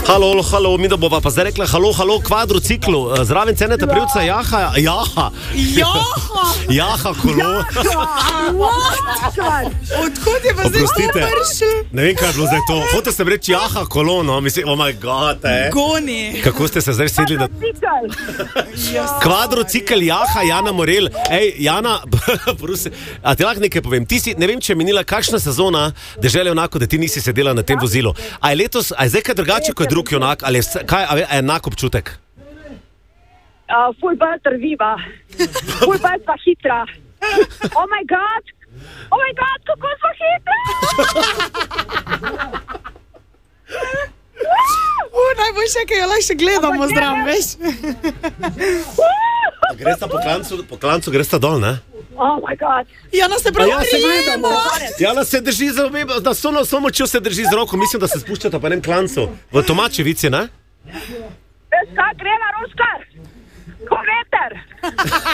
Halo, mi da bova pa zdaj rekla halo, kvadrociklu, zraven cenete prijevca Jaha, kolo. Odkud je pa zdaj to prišel? Ne vem, kaj je bilo zdaj to. Hotel sem reči Jaha, kolo, no, mislim, oh my god, Goni. Kako ste se zdaj sedli na... Kvadrocikl, Jaha, Jana Morel. Ej, Jana, prosim, a ti lahko nekaj povem? Ti si, ne vem, če je minila kakšna sezona, dežele onako, da ti nisi sedela na tem vozilu. A je letos, a je zdaj kaj drugače, kot je drug junak, ali je enak občutek? Ful bolj trviva, ful bolj sva hitra. Oh my god, kako sva hitra! Najboljše, kaj jo lahko še gledamo zdrav, veš? Gresta po klancu, gresta dol, ne? Oh my god. Jana se prav prijemo. Jana se drži za obe, da so močjo se drži z roko, mislim, da se spuščata po enem klancu. V Tomačevici, ne? Veš kaj, greva, Roškar? Ko veter.